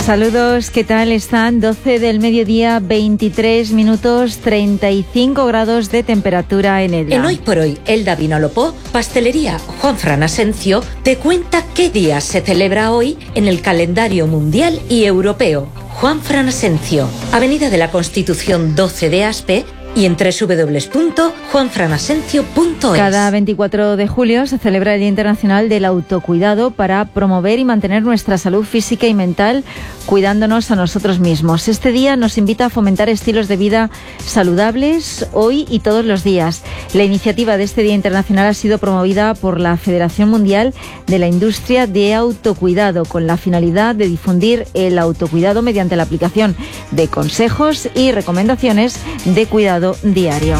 Saludos, ¿qué tal están? 12 del mediodía, 23 minutos, 35 grados de temperatura en Elda. En Hoy por Hoy, Elda Vinolopó, Pastelería Juanfran Asencio te cuenta qué día se celebra hoy en el calendario mundial y europeo. Juanfran Asencio, Avenida de la Constitución 12 de Aspe, y en www.juanfranasencio.es. Cada 24 de julio se celebra el Día Internacional del Autocuidado para promover y mantener nuestra salud física y mental, cuidándonos a nosotros mismos. Este día nos invita a fomentar estilos de vida saludables hoy y todos los días. La iniciativa de este Día Internacional ha sido promovida por la Federación Mundial de la Industria de Autocuidado, con la finalidad de difundir el autocuidado mediante la aplicación de consejos y recomendaciones de cuidado diario.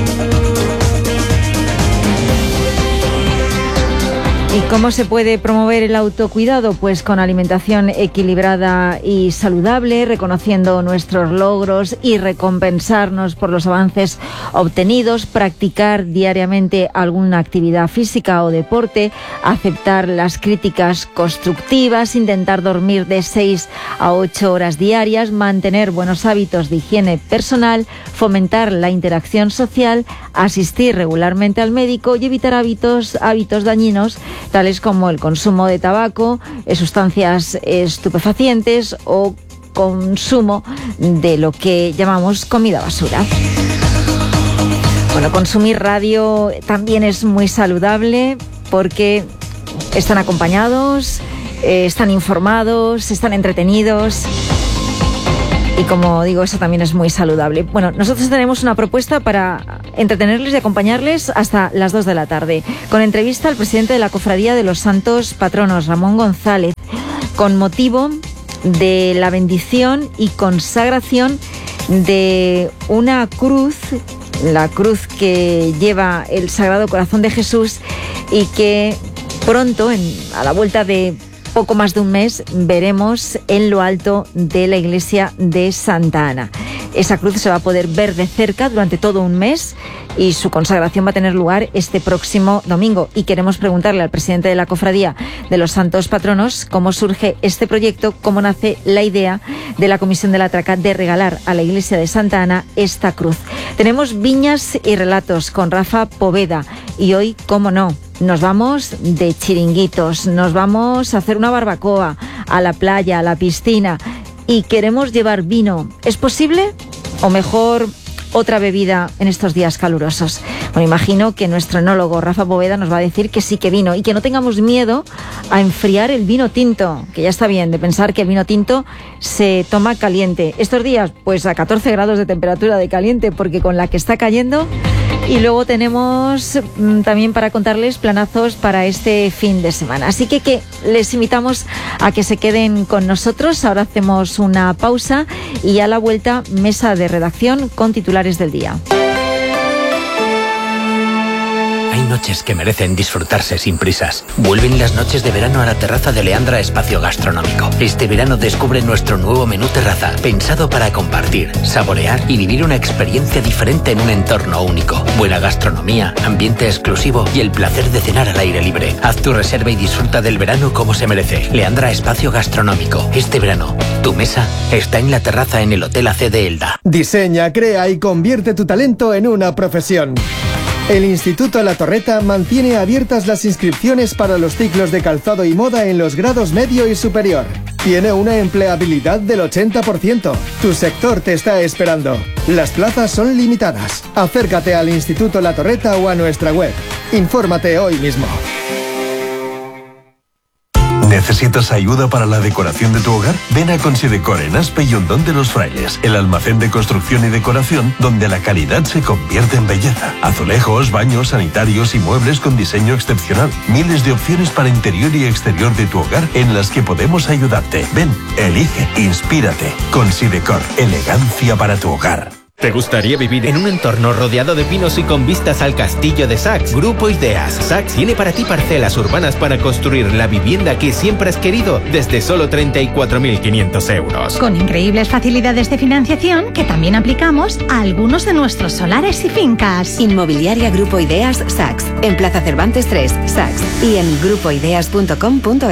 ¿Y cómo se puede promover el autocuidado? Pues con alimentación equilibrada y saludable, reconociendo nuestros logros y recompensarnos por los avances obtenidos, practicar diariamente alguna actividad física o deporte, aceptar las críticas constructivas, intentar dormir de 6 a 8 horas diarias, mantener buenos hábitos de higiene personal, fomentar la interacción social, asistir regularmente al médico y evitar hábitos dañinos tales como el consumo de tabaco, sustancias estupefacientes o consumo de lo que llamamos comida basura. Bueno, consumir radio también es muy saludable porque están acompañados, están informados, están entretenidos. Y como digo, eso también es muy saludable. Bueno, nosotros tenemos una propuesta para entretenerles y acompañarles hasta las 2 de la tarde, con entrevista al presidente de la Cofradía de los Santos Patronos, Ramón González, con motivo de la bendición y consagración de una cruz, la cruz que lleva el Sagrado Corazón de Jesús y que pronto, a la vuelta de poco más de un mes, veremos en lo alto de la iglesia de Santa Ana. Esa cruz se va a poder ver de cerca durante todo un mes y su consagración va a tener lugar este próximo domingo. Y queremos preguntarle al presidente de la Cofradía de los Santos Patronos cómo surge este proyecto, cómo nace la idea de la Comisión de la Traca de regalar a la iglesia de Santa Ana esta cruz. Tenemos viñas y relatos con Rafa Poveda y hoy, cómo no, nos vamos de chiringuitos, nos vamos a hacer una barbacoa, a la playa, a la piscina y queremos llevar vino. ¿Es posible? O mejor, otra bebida en estos días calurosos. Bueno, imagino que nuestro enólogo Rafa Poveda nos va a decir que sí, que vino, y que no tengamos miedo a enfriar el vino tinto, que ya está bien de pensar que el vino tinto se toma caliente. Estos días, pues a 14 grados de temperatura de caliente, porque con la que está cayendo. Y luego tenemos también para contarles planazos para este fin de semana. Así que les invitamos a que se queden con nosotros. Ahora hacemos una pausa y a la vuelta, mesa de redacción con titulares del día. Hay noches que merecen disfrutarse sin prisas. Vuelven las noches de verano a la terraza de Leandra Espacio Gastronómico. Este verano descubre nuestro nuevo menú terraza, pensado para compartir, saborear y vivir una experiencia diferente en un entorno único. Buena gastronomía, ambiente exclusivo y el placer de cenar al aire libre. Haz tu reserva y disfruta del verano como se merece. Leandra Espacio Gastronómico. Este verano, tu mesa está en la terraza en el Hotel AC de Elda. Diseña, crea y convierte tu talento en una profesión. El Instituto La Torreta mantiene abiertas las inscripciones para los ciclos de calzado y moda en los grados medio y superior. Tiene una empleabilidad del 80%. Tu sector te está esperando. Las plazas son limitadas. Acércate al Instituto La Torreta o a nuestra web. Infórmate hoy mismo. ¿Necesitas ayuda para la decoración de tu hogar? Ven a Considecor en Aspe y Hondón de los Frailes, el almacén de construcción y decoración donde la calidad se convierte en belleza. Azulejos, baños, sanitarios y muebles con diseño excepcional. Miles de opciones para interior y exterior de tu hogar en las que podemos ayudarte. Ven, elige, inspírate. Considecor, elegancia para tu hogar. ¿Te gustaría vivir en un entorno rodeado de pinos y con vistas al castillo de Saks? Grupo Ideas. Saks tiene para ti parcelas urbanas para construir la vivienda que siempre has querido desde solo 34.500 euros. Con increíbles facilidades de financiación que también aplicamos a algunos de nuestros solares y fincas. Inmobiliaria Grupo Ideas Saks. En Plaza Cervantes 3, Saks. Y en grupoideas.com.es.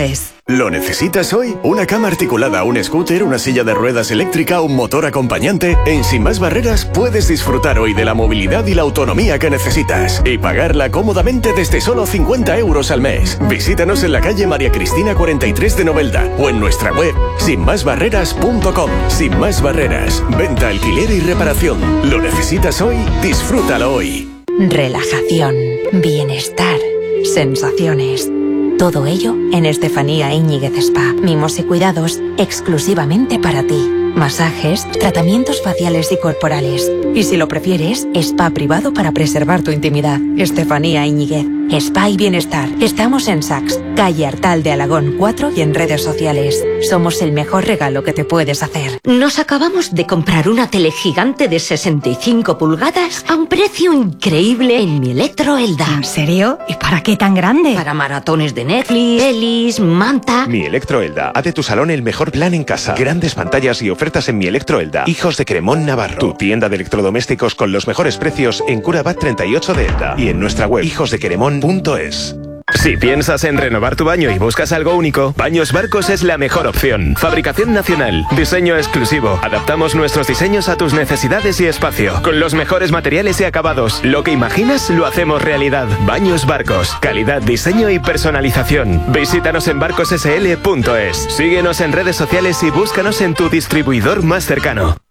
¿Lo necesitas hoy? ¿Una cama articulada, un scooter, una silla de ruedas eléctrica, un motor acompañante? En Sin Más Barreras puedes disfrutar hoy de la movilidad y la autonomía que necesitas y pagarla cómodamente desde solo 50 euros al mes. Visítanos en la calle María Cristina 43 de Novelda o en nuestra web sinmasbarreras.com. Sin Más Barreras, venta, alquiler y reparación. ¿Lo necesitas hoy? Disfrútalo hoy. Relajación, bienestar, sensaciones. Todo ello en Estefanía Íñiguez Spa. Mimos y cuidados exclusivamente para ti. Masajes, tratamientos faciales y corporales. Y si lo prefieres, spa privado para preservar tu intimidad. Estefanía Íñiguez. Spa y bienestar. Estamos en Saks, calle Artal de Alagón 4 y en redes sociales. Somos el mejor regalo que te puedes hacer. Nos acabamos de comprar una tele gigante de 65 pulgadas a un precio increíble en Mi Electro Elda. ¿En serio? ¿Y para qué tan grande? Para maratones de Netflix, pelis, manta... Mi Electro Elda. Haz de tu salón el mejor plan en casa. Grandes pantallas y ofertas en Mi Electro Elda. Hijos de Cremón, Navarro. Tu tienda de electrodomésticos con los mejores precios en Curabat 38 de Elda. Y en nuestra web hijosdequeremón.es. Si piensas en renovar tu baño y buscas algo único, Baños Barcos es la mejor opción. Fabricación nacional, diseño exclusivo. Adaptamos nuestros diseños a tus necesidades y espacio, con los mejores materiales y acabados. Lo que imaginas lo hacemos realidad. Baños Barcos, calidad, diseño y personalización. Visítanos en barcossl.es. Síguenos en redes sociales y búscanos en tu distribuidor más cercano.